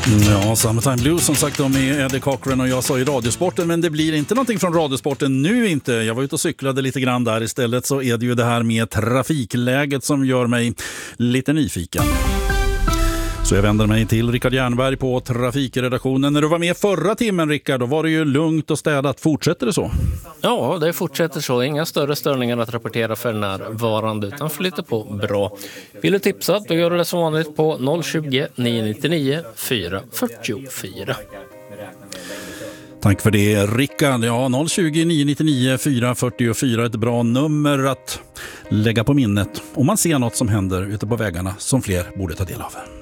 Ja, Summertime Blues som sagt om med Eddie Cochran och jag sa i radiosporten, men det blir inte någonting från radiosporten nu inte. Jag var ute och cyklade lite grann där, istället så är det ju det här med trafikläget som gör mig lite nyfiken. Så jag vänder mig till Rickard Jernberg på trafikredaktionen. När du var med förra timmen, Rickard, då var det ju lugnt och städat. Fortsätter det så? Ja, det fortsätter så. Inga större störningar att rapportera för närvarande, utan flyter på bra. Vill du tipsa, då gör du det som vanligt på 020 999 444. Tack för det, Rickard. Ja, 020 999 444, ett bra nummer att lägga på minnet om man ser något som händer ute på vägarna som fler borde ta del av.